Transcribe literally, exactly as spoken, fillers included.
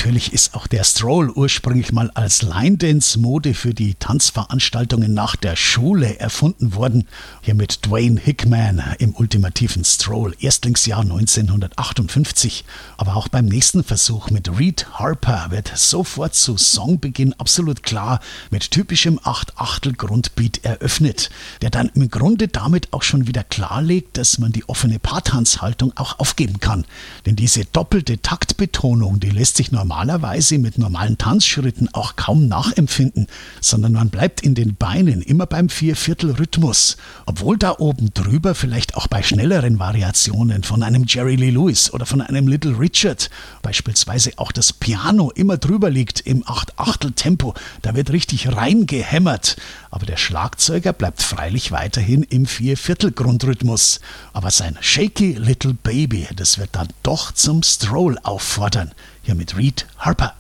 natürlich ist auch der Stroll ursprünglich mal als Line-Dance-Mode für die Tanzveranstaltungen nach der Schule erfunden worden. Hier mit Dwayne Hickman im ultimativen Stroll, Erstlingsjahr neunzehnhundertachtundfünfzig. Aber auch beim nächsten Versuch mit Reed Harper wird sofort zu Songbeginn absolut klar mit typischem Acht-Achtel-Grundbeat eröffnet, der dann im Grunde damit auch schon wieder klarlegt, dass man die offene Paartanzhaltung auch aufgeben kann. Denn diese doppelte Taktbetonung, die lässt sich normalerweise mit normalen Tanzschritten auch kaum nachempfinden, sondern man bleibt in den Beinen immer beim Vierviertel-Rhythmus, obwohl da oben drüber vielleicht auch bei schnelleren Variationen von einem Jerry Lee Lewis oder von einem Little Richard beispielsweise auch das Piano immer drüber liegt im Acht-Achtel-Tempo, da wird richtig reingehämmert, aber der Schlagzeuger bleibt freilich weiterhin im Vierviertel-Grundrhythmus, aber sein Shaky Little Baby, das wird dann doch zum Stroll auffordern. Hier mit Reed Harper.